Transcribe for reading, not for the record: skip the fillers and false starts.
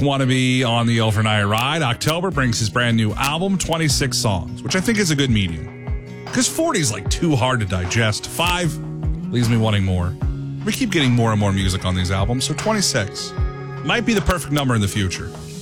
Want to be on the overnight ride? October brings his brand new album, 26 songs, which I think is a good medium. Because 40 is like too hard to digest. 5 leaves me wanting more. We keep getting more and more music on these albums, so 26 might be the perfect number in the future.